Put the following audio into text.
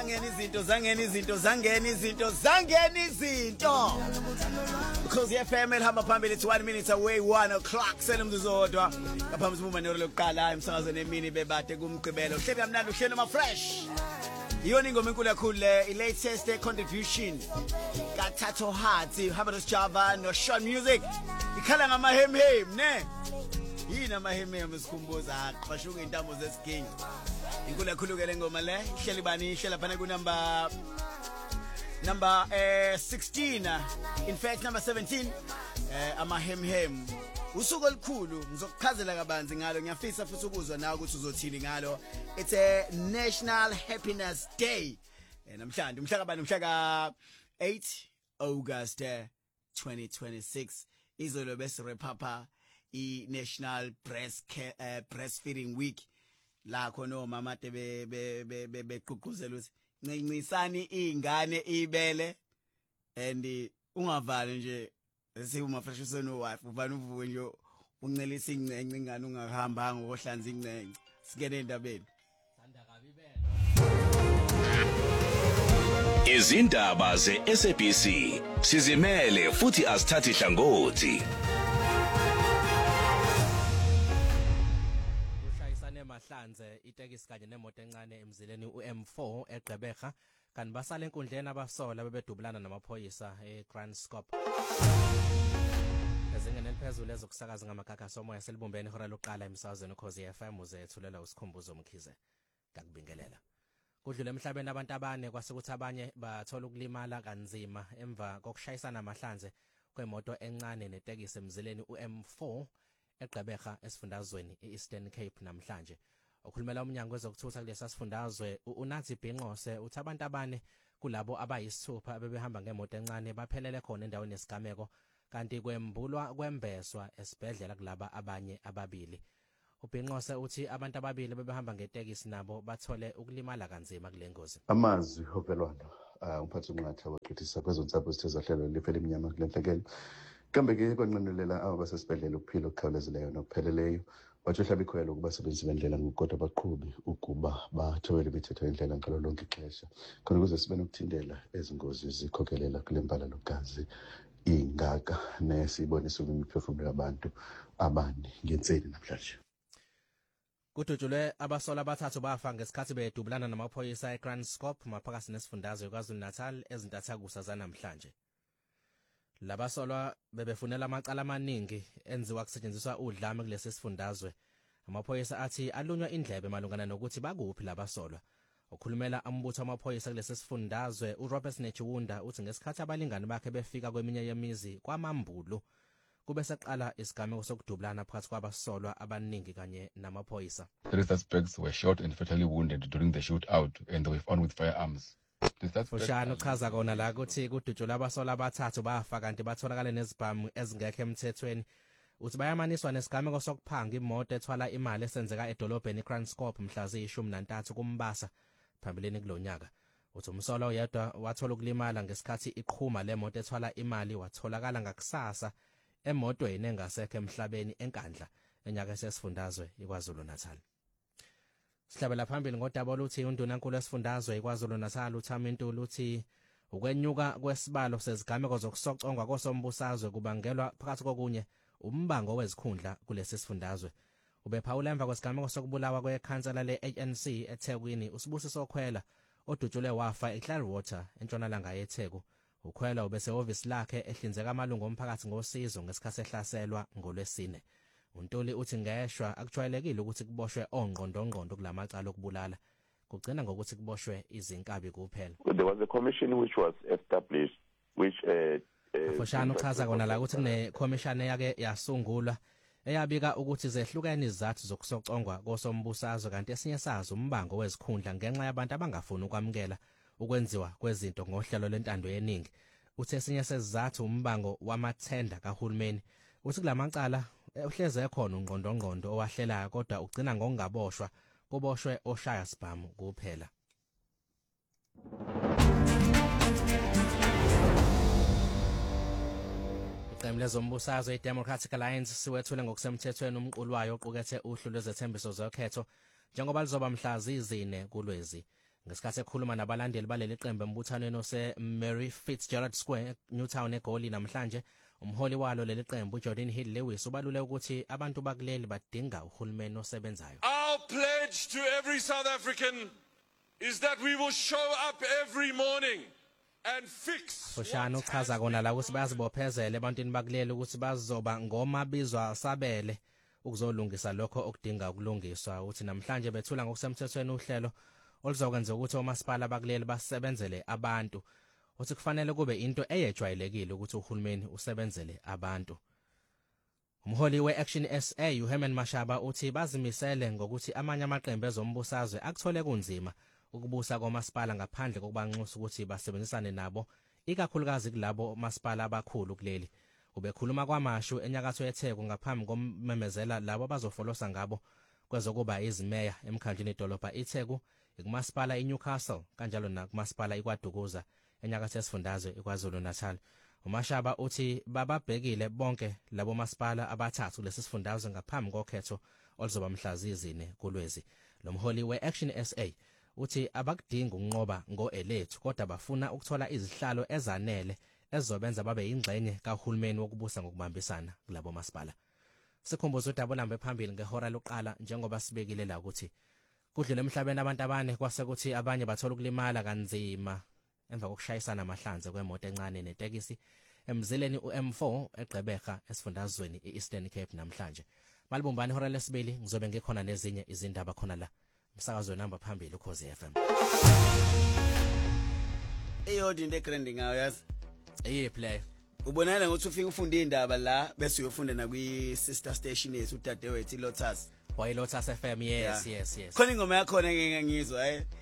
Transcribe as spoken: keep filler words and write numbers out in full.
zangena izinto zangena izinto zangena izinto zangena izinto because F M elihamba phambili it's one minute away one o'clock senomzuzodwa ngaphambi kokuba nero lokuqala emsakazweni emini bebade kumgqibelo uhleli kamnandi uhleli ma fresh iyona ingoma enkulu kakhulu le latest contribution ka Tato Hearts Habados Java no Sean Music ikhala ngama hem hem ne yini ama hem hem sikhumbuza aqhashuka intambo zesigingi inkulu kakhulu ke le ngoma le ihleli bani ihlela phana ku number number uh, sixteen uh, in fact number seventeen uh, ama hem hem usuku olukhulu ngizokuchazela kabanzi ngalo ngiyafisa futhi ukuzwa nawe ukuthi uzothini ngalo it's a National Happiness Day eh, namhlanje umhla kabani umhla ka eight August uh, twenty twenty-six izolo bese repapa I National Breast Care, uh, Breastfeeding Week la khona omama te be be be beqhuquzela ukuthi ncincisani ingane ibele and ungavali nje sesuma fresh sono wife uvana uvuke nje uncelisa ingcence ingane ungahamba ngohlanza ingcence sikene endabeni sanda kabi ibele izindaba ze S A B C sizimele futhi asithathi hlangothi Mahlanze itekisi kanye nemoto encane emzileni u M four eGqeberha kanti basala enkundleni abasola bebedubulana namaphoyisa eGrand Scope ezingene eliphezulu ezokusakaza ngamagagasi somoya selibumbene ihora lokuqala emsazweni ukhozi F M uzethulela usikhumbuzo umkhize ngakubingelela kudlule emhlabeni abantu abane kwasekuthi abanye bathola ukulimala kanzima emva kokushayisana mahlanze kwemoto encane netekisi emzileni u M four eGqeberha esifundazweni eEastern Cape namhlanje okhulumela umnyango wezokuthutha kulesa sifundazwe uNathi Bhinqose uthi abantu abane kulabo abayisithupha bebehamba ngemoto encane baphelele khona endaweni yesigameko kanti kwembulwa kwembeswa esibhedlela kulaba abanye ababili uBhinqose uthi abantu ababili bebehamba ngetekisi nabo bathole ukulimala kanzima kule ngozi amazwi obelwano umphathi uNqatha waqithisa kwezontsapo sithahlelo lifele iminyama kulenhlekelo kambe ke kwanqanelela aba basesibhedlela ukuphila okukhawulezileyo nokupheleleyo bathi uhlabe ikhwelo kuba sebenzi bendlela ngokodwa baqhubi ukuba bathobele imithetho yendlela ngalo lonke ixesha khona ukuze sibe nokuthindela ezingozi zikhokelela kule mbala logazi ingaka nesibonisa imiphefumulo yabantu abane ngenseni namhlanje kudutshulwe abasola abathathu bafa ngesikhathi bedubulana namaphoyisa eGrand Scope maphakathi nesifundazwe KwaZulu-Natal ezintathakusa zanamhlanje labasolwa bebefunela amacala amaningi enziwa kusetshenziswa udlame kulesi sifundazwe amaphoyisa athi alunywa indlebe malungana nokuthi bakuphi labasolwa okhulumela ambutho amaphoyisa kulesi sifundazwe uRobert Nechiwunda uthi ngesikhathi abalingani bakhe befika kweminye yemizi kwaMambulu kube seqala isigameko sokudubulana phakathi kwabasolwa abaningi kanye namaphoyisa. Three suspects were shot and fatally wounded during the shootout and they were found with firearms. Fushano chaza kona la ukuthi kudutshula abasola abathathu bafa kanti batholakala nezibhamu ezingekho emthethweni uthi bayamaniswa nesigameko sokuphanga imoto ethwala imali esenzeka edolobheni eGrand Scope mhla ziyishumi nantathu kuMbasa phambilini kulonyaka uthi umsolo oyedwa wathola ukulimala ngesikhathi iqhuma lemoto ethwala imali watholakala ngakusasa emotweni engasekho emhlabeni enkandla enyaka sesifundazwe iKwaZulu-Natal. Sihlabela phambili ngodaba oluthi undunankulu esifundazwe iKwaZulu-Natal uThamintu uthi ukwenyuka kwesibalo sezigameko zokusocongwa kosombusazwe kubangelwa phakathi kokunye umbango wezikhundla kulesi sifundazwe. Ubephawula emva kwesigameko sokubulawa kwekhansela le-A N C eThekwini uSibusiso Khwela odutshule wafa eClearwater entshonalanga yeTheku. Ukhwela ubese office lakhe ehlinzeka amalungu omphakathi ngosizo ngesikhathi ehlaselwa ngolwesine. Untuli uthi ngeshwa akujwayelekile ukuthi kuboshwe ongqondongqondo kulamacala okubulala kugcina ngokuthi kuboshwe izinkabi kuphela. There was a commission which was established which uh, uh Foshano uchaza kona la ukuthi kune commission eyake yasungulwa eyabika ukuthi zehlukene izathu zokusocongwa kosombusazwe kanti esinye sazo umbango wezikhundla ngenxa yabantu abangafuni ukwamukela ukwenziwa kwezinto ngohlelo lentando yeningi uthi esinye sezizathu umbango wamathenda kahulumeni uthi kulamacala uhleze ekhona ungqondongqondo owahlelayo kodwa ugcina ngokungaboshwa kuboshwe oshaya sibhamu kuphela. Iqembu lezombusazwe iDemocratic Alliance siwethule ngokusemthethweni umqulu wayo oqukethe uhlu lwezethembiso zokhetho njengoba lizoba mhla zine kuLwezi. ngesikhathi ekhuluma nabalandeli baleli qembu embuthanweni ose Mary Fitzgerald Square Newtown eGoli namhlanje umholi walo leli qembu Jordan Hill Lewis ubalule ukuthi abantu bakuleli badinga uhulumeni osebenzayo. Our pledge to every South African is that we will show up every morning and fix. Fushane uchaza kona la ukuthi bayazibophezela ebantwini bakuleli ukuthi bazoba ngomabizwa sabele ukuzolungisa lokho okudinga ukulungiswa. Uthi namhlanje bethula ngokusemthethweni uhlelo oluzokwenza ukuthi omasipala bakuleli basebenzele abantu. Uthi kufanele kube into eyejwayelekile ukuthi uhulumeni usebenzele abantu. Umholi we-Action S A uHerman Mashaba uthi bazimisele ngokuthi amanye amaqembu ezombusazwe akuthole kunzima ukubusa komasipala ngaphandle kokubanxusa ukuthi basebenzisane nabo ikakhulukazi kulabo masipala abakhulu kuleli. Ubekhuluma kwamashu enyakatho yeTheku ngaphambi komemezela labo bazofolosa ngabo kwezokuba izimeya emkhandleni edolobha iTheku ikumasipala iNewcastle kanjalo nakumasipala iKwaDukuza enyakatho yesifundazwe iKwaZulu Natal. uMashaba uthi bababhekile bonke labo masipala abathathu lesi sifundazwe ngaphambi kokhetho oluzoba mhlazizine kulwezi. Lo mholi we-Action S A uthi abakudinga ukunqoba ngo-elethu kodwa bafuna ukuthola izihlalo ezanele ezobenza babe yingxenye kahulumeni wokubusa ngokubambisana kulabo masipala. Sikhumbuza uDabulambe phambili ngehora loqala njengoba sibekile la ukuthi kudlule emhlabeni abantu abane kwase kuthi abanye bathola ukulimala kanzima emva kokushayisana amahlanze kwemoto encane netekisi emzileni uM four eGqeberha esifundazweni eEastern Cape namhlanje. Malibumbani ihora lesibili ngizobe ngikhona nezinye izindaba khona la. Umsakazo namba phambili uKhosi F M. Eyodi into egranding ngayo yazi. Eye play. Ubonana ngokuthi ufike ufunda indaba la bese uyofunda na kwi sister station yethu uDadewethu Lotus. Boy Lotus F M yes yes yes. Khona ingoma yakho ngeke ngizwa eh.